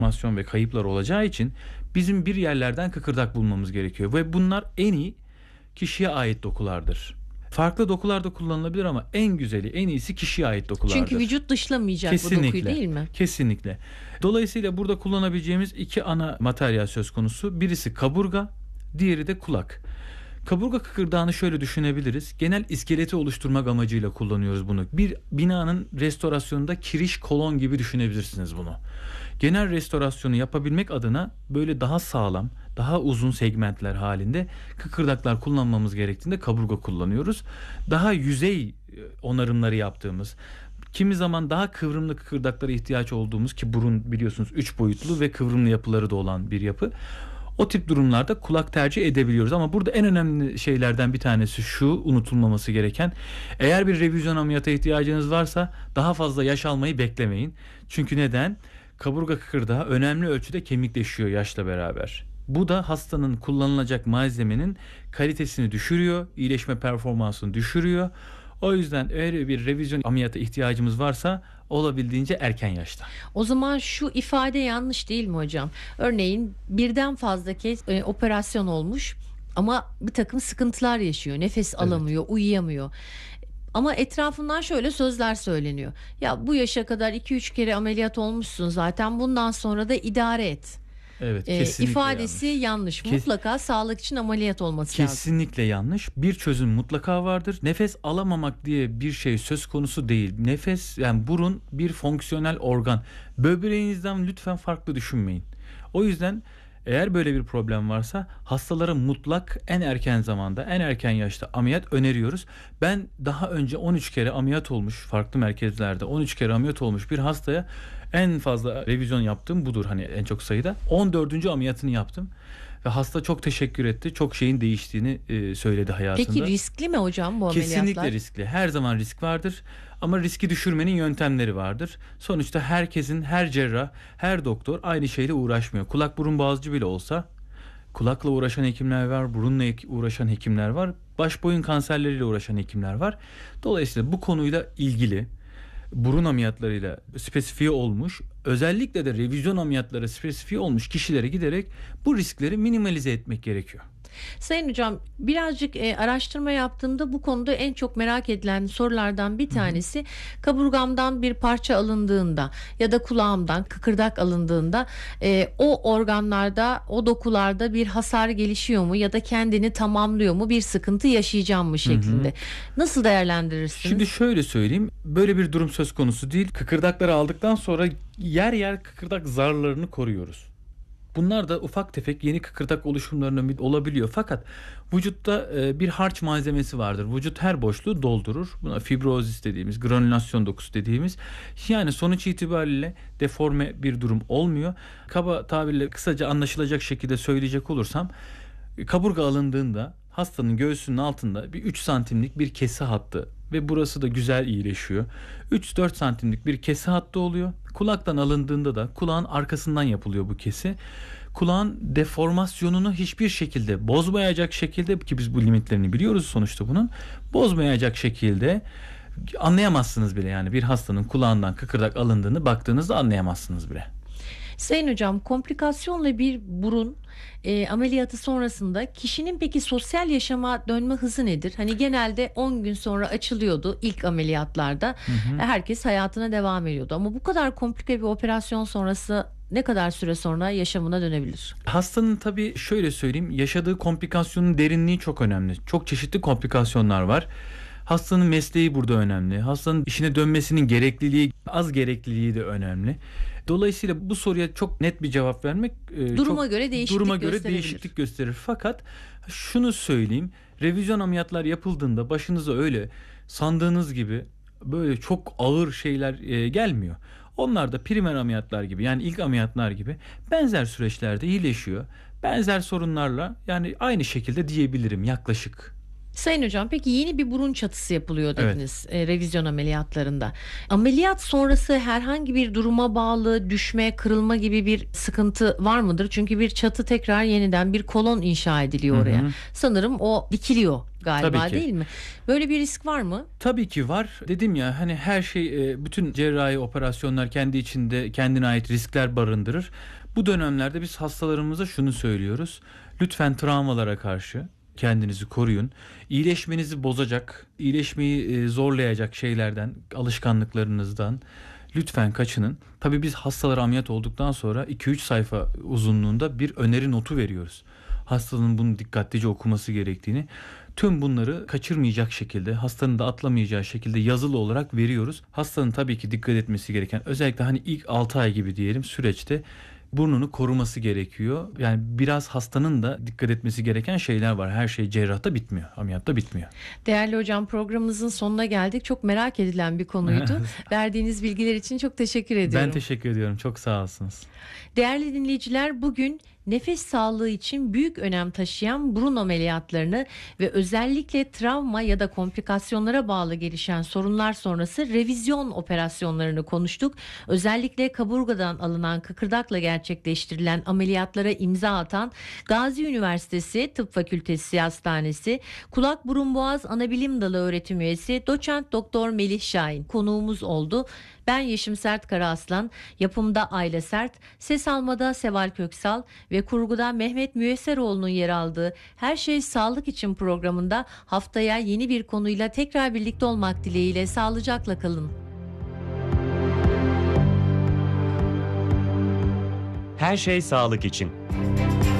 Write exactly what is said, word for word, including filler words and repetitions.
deformasyon ve kayıplar olacağı için bizim bir yerlerden kıkırdak bulmamız gerekiyor. Ve bunlar en iyi kişiye ait dokulardır. Farklı dokular da kullanılabilir ama en güzeli, en iyisi kişiye ait dokulardır. Çünkü vücut dışlamayacak kesinlikle, bu dokuyu, değil mi? Kesinlikle. Dolayısıyla burada kullanabileceğimiz iki ana materyal söz konusu. Birisi kaburga, diğeri de kulak. Kaburga kıkırdağını şöyle düşünebiliriz. Genel iskeleti oluşturmak amacıyla kullanıyoruz bunu. Bir binanın restorasyonunda kiriş kolon gibi düşünebilirsiniz bunu. Genel restorasyonu yapabilmek adına böyle daha sağlam, daha uzun segmentler halinde kıkırdaklar kullanmamız gerektiğinde kaburga kullanıyoruz. Daha yüzey onarımları yaptığımız, kimi zaman daha kıvrımlı kıkırdaklara ihtiyaç olduğumuz, ki burun biliyorsunuz üç boyutlu ve kıvrımlı yapıları da olan bir yapı. O tip durumlarda kulak tercih edebiliyoruz ama burada en önemli şeylerden bir tanesi şu, unutulmaması gereken: eğer bir revizyon ameliyata ihtiyacınız varsa daha fazla yaş almayı beklemeyin. Çünkü neden? Kaburga kıkırdağı önemli ölçüde kemikleşiyor yaşla beraber. Bu da hastanın kullanılacak malzemenin kalitesini düşürüyor, iyileşme performansını düşürüyor. O yüzden eğer bir revizyon ameliyata ihtiyacımız varsa olabildiğince erken yaşta. O zaman şu ifade yanlış değil mi hocam? Örneğin birden fazla kez e, operasyon olmuş ama bir takım sıkıntılar yaşıyor. Nefes Evet. alamıyor, uyuyamıyor. Ama etrafından şöyle sözler söyleniyor. Ya bu yaşa kadar iki üç kere ameliyat olmuşsun zaten, bundan sonra da idare et. Evet, Ee, kesinlikle ifadesi yanlış. yanlış. Kes- Mutlaka sağlık için ameliyat olması lazım. Kesinlikle yanlış. Bir çözüm mutlaka vardır. Nefes alamamak diye bir şey söz konusu değil. Nefes, yani burun bir fonksiyonel organ. Böbreğinizden lütfen farklı düşünmeyin. O yüzden eğer böyle bir problem varsa hastalara mutlak en erken zamanda, en erken yaşta ameliyat öneriyoruz. Ben daha önce on üç kere ameliyat olmuş, farklı merkezlerde on üç kere ameliyat olmuş bir hastaya en fazla revizyon yaptığım budur, hani en çok sayıda. on dördüncü ameliyatını yaptım ve hasta çok teşekkür etti. Çok şeyin değiştiğini e, söyledi hayatında. Peki riskli mi hocam bu ameliyatlar? Kesinlikle riskli. Her zaman risk vardır. Ama riski düşürmenin yöntemleri vardır. Sonuçta herkesin, her cerrah, her doktor aynı şeyle uğraşmıyor. Kulak burun boğazcı bile olsa kulakla uğraşan hekimler var, burunla uğraşan hekimler var, baş boyun kanserleriyle uğraşan hekimler var. Dolayısıyla bu konuyla ilgili burun ameliyatlarıyla spesifiye olmuş, özellikle de revizyon ameliyatları spesifiye olmuş kişilere giderek bu riskleri minimalize etmek gerekiyor. Sayın hocam, birazcık e, araştırma yaptığımda bu konuda en çok merak edilen sorulardan bir tanesi, hı hı, kaburgamdan bir parça alındığında ya da kulağımdan kıkırdak alındığında e, o organlarda, o dokularda bir hasar gelişiyor mu ya da kendini tamamlıyor mu, bir sıkıntı yaşayacağım mı şeklinde. Hı hı. Nasıl değerlendirirsiniz? Şimdi şöyle söyleyeyim, böyle bir durum söz konusu değil. Kıkırdakları aldıktan sonra yer yer kıkırdak zarlarını koruyoruz. Bunlar da ufak tefek yeni kıkırdak oluşumlarına olabiliyor. Fakat vücutta bir harç malzemesi vardır. Vücut her boşluğu doldurur. Buna fibrozis dediğimiz, granülasyon dokusu dediğimiz. Yani sonuç itibariyle deforme bir durum olmuyor. Kaba tabirle kısaca anlaşılacak şekilde söyleyecek olursam, kaburga alındığında hastanın göğsünün altında bir üç santimlik bir kesi hattı ve burası da güzel iyileşiyor. üç dört santimlik bir kesi hattı oluyor. Kulaktan alındığında da kulağın arkasından yapılıyor bu kesi. Kulağın deformasyonunu hiçbir şekilde bozmayacak şekilde, ki biz bu limitlerini biliyoruz sonuçta bunun, bozmayacak şekilde anlayamazsınız bile, yani bir hastanın kulağından kıkırdak alındığını baktığınızda anlayamazsınız bile. Sayın hocam, komplikasyonla bir burun e, ameliyatı sonrasında kişinin peki sosyal yaşama dönme hızı nedir? Hani genelde on gün sonra açılıyordu ilk ameliyatlarda. Hı hı. Herkes hayatına devam ediyordu. Ama bu kadar komplike bir operasyon sonrası ne kadar süre sonra yaşamına dönebilir? Hastanın tabii şöyle söyleyeyim, yaşadığı komplikasyonun derinliği çok önemli. Çok çeşitli komplikasyonlar var. Hastanın mesleği burada önemli. Hastanın işine dönmesinin gerekliliği, az gerekliliği de önemli. Dolayısıyla bu soruya çok net bir cevap vermek duruma çok, göre değişiklik duruma göre değişiklik gösterir. Fakat şunu söyleyeyim, revizyon ameliyatlar yapıldığında başınıza öyle sandığınız gibi böyle çok ağır şeyler e, gelmiyor. Onlar da primer ameliyatlar gibi, yani ilk ameliyatlar gibi benzer süreçlerde iyileşiyor. Benzer sorunlarla, yani aynı şekilde diyebilirim yaklaşık. Sayın hocam, peki yeni bir burun çatısı yapılıyor dediniz, evet, e, revizyon ameliyatlarında. Ameliyat sonrası herhangi bir duruma bağlı düşme, kırılma gibi bir sıkıntı var mıdır? Çünkü bir çatı tekrar yeniden bir kolon inşa ediliyor oraya. Hı hı. Sanırım o dikiliyor galiba, Tabii ki. değil mi? Böyle bir risk var mı? Tabii ki var. Dedim ya, hani her şey, e, bütün cerrahi operasyonlar kendi içinde kendine ait riskler barındırır. Bu dönemlerde biz hastalarımıza şunu söylüyoruz. Lütfen travmalara karşı kendinizi koruyun. İyileşmenizi bozacak, iyileşmeyi e, zorlayacak şeylerden, alışkanlıklarınızdan lütfen kaçının. Tabii biz hastalar ameliyat olduktan sonra iki üç sayfa uzunluğunda bir öneri notu veriyoruz. Hastanın bunu dikkatlice okuması gerektiğini. Tüm bunları kaçırmayacak şekilde, hastanın da atlamayacağı şekilde yazılı olarak veriyoruz. Hastanın tabii ki dikkat etmesi gereken, özellikle hani ilk altı ay gibi diyelim süreçte burnunu koruması gerekiyor. Yani biraz hastanın da dikkat etmesi gereken şeyler var. Her şey cerrahta bitmiyor, ameliyatta bitmiyor. Değerli hocam, programımızın sonuna geldik. Çok merak edilen bir konuydu. Verdiğiniz bilgiler için çok teşekkür ediyorum. Ben teşekkür ediyorum. Çok sağ olsunuz. Değerli dinleyiciler, bugün nefes sağlığı için büyük önem taşıyan burun ameliyatlarını ve özellikle travma ya da komplikasyonlara bağlı gelişen sorunlar sonrası revizyon operasyonlarını konuştuk. Özellikle kaburgadan alınan kıkırdakla gerçekleştirilen ameliyatlara imza atan Gazi Üniversitesi Tıp Fakültesi Hastanesi Kulak Burun Boğaz Anabilim Dalı öğretim üyesi Doçent Doktor Melih Şahin konuğumuz oldu. Ben Yeşim Sert Karaaslan, yapımda Ayla Sert, ses almada Seval Köksal ve kurguda Mehmet Müyesseroğlu'nun yer aldığı Her Şey Sağlık İçin programında haftaya yeni bir konuyla tekrar birlikte olmak dileğiyle sağlıcakla kalın. Her şey sağlık için.